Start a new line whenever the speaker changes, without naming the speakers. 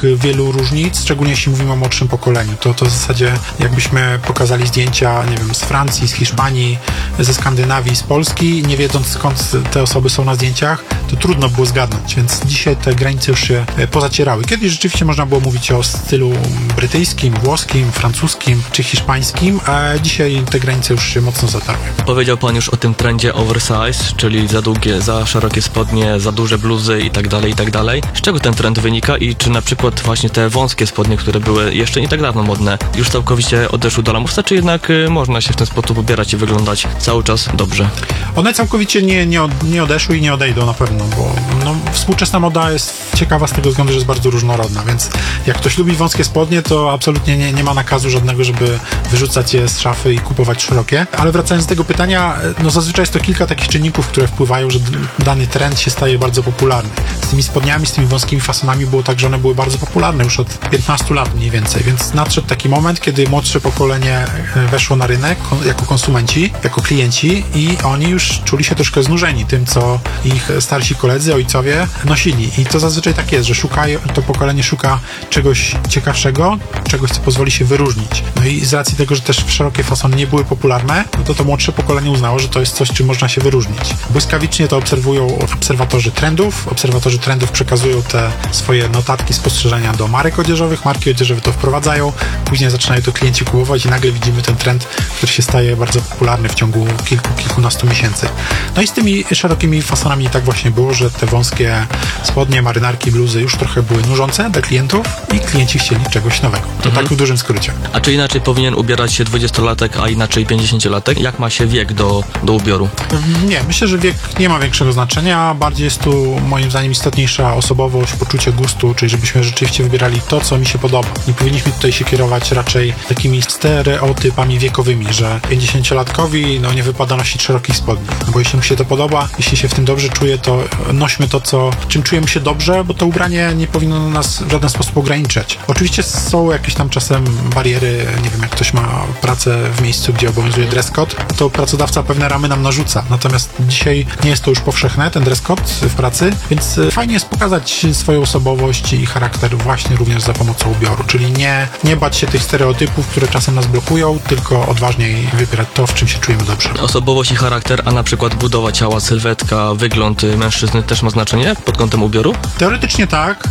wielu różnic, szczególnie jeśli mówimy o młodszym pokoleniu. To w zasadzie jakbyśmy pokazali zdjęcia, nie wiem, z Francji, z Hiszpanii, ze Skandynawii, z Polski, nie wiedząc skąd te osoby są na zdjęciach, to trudno było zgadnąć, więc dzisiaj te granice już się pozacierały. Kiedyś rzeczywiście można było mówić o stylu brytyjskim, włoskim, francuskim czy hiszpańskim, a dzisiaj te granice już się mocno zatarły.
Powiedział pan już o tym trendzie oversize, czyli za długie, za szerokie spodnie, za duże bluzy i tak dalej, i tak dalej. Z czego ten trend wynika i czy na przykład właśnie te wąskie spodnie, które były jeszcze nie tak dawno modne, już całkowicie odeszły do lamusa, czy jednak można się w ten sposób ubierać i wyglądać cały czas dobrze?
One całkowicie nie odeszły i nie odejdą na pewno, bo współczesna moda jest ciekawa z tego względu, że jest bardzo różnorodna, więc jak ktoś lubi wąskie spodnie, to absolutnie nie ma nakazu żadnego, żeby wyrzucać je z szafy i kupować szerokie. Ale wracając do tego pytania, zazwyczaj jest to kilka takich czynników, które wpływają, że dany trend się staje bardzo popularny. Z tymi spodniami, z tymi wąskimi fasonami było tak, że one były bardzo popularne już od 15 lat mniej więcej, więc nadszedł taki moment, kiedy młodsze pokolenie weszło na rynek jako konsumenci, jako klienci i oni już czuli się troszkę znużeni tym, co ich starsi koledzy, ojcowie nosili. I to zazwyczaj tak jest, że to pokolenie szuka czegoś ciekawszego, czegoś, co pozwoli się wyróżnić. No i z racji tego, że też szerokie fasony nie były popularne, to młodsze pokolenie uznało, że to jest coś, czym można się wyróżnić. Błyskawicznie to obserwują obserwatorzy trendów. Obserwatorzy trendów przekazują te swoje notatki, spostrzeżenia do marek odzieżowych. Marki odzieżowe to wprowadzają, później zaczynają to klienci kupować i nagle widzimy ten trend, który się staje bardzo popularny w ciągu kilkunastu miesięcy. No i z tymi szerokimi fasonami tak właśnie było, że te wąskie spodnie, marynarki, bluzy już trochę były nużące dla klientów i klienci chcieli czegoś nowego. To tak w dużym skrócie.
A czy inaczej powinien ubierać się 20-latek, a inaczej 50-latek? Jak ma się wiek do ubioru?
Nie, myślę, że wiek nie ma większego znaczenia. Bardziej jest tu moim zdaniem istotniejsza osobowość, poczucie gustu, czyli żebyśmy rzeczywiście wybierali to, co mi się podoba. Nie powinniśmy tutaj się kierować raczej takimi stereotypami wiekowymi, że 50-latkowi nie wypada nosić szerokich spodni. Bo jeśli mu się to podoba, jeśli się w tym dobrze czuje, to nośmy to, czym czujemy się dobrze, bo to ubranie nie powinno nas w żaden sposób ograniczać. Oczywiście są jakieś tam czasem bariery, nie wiem, jak ktoś ma pracę w miejscu, gdzie obowiązuje dress code, to pracodawca pewne ramy nam narzuca. Natomiast dzisiaj nie jest to już powszechne, ten dress code w pracy, więc fajnie jest pokazać swoją osobowość i charakter właśnie również za pomocą ubioru, czyli nie bać się tych stereotypów, które czasem nas blokują, tylko odważniej wybierać to, w czym się czujemy dobrze.
Osobowość i charakter, a na przykład budowa ciała, sylwetka, wygląd mężczyzny też ma znaczenie pod kątem ubioru?
Teoretycznie tak.